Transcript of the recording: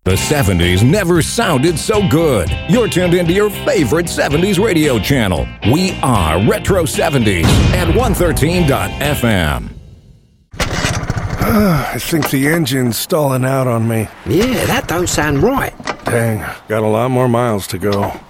The 70s never sounded so good. You're tuned into your favorite 70s radio channel. We are Retro 70s at 113.fm. I think the engine's stalling out on me. Yeah, that don't sound right. Dang, got a lot more miles to go.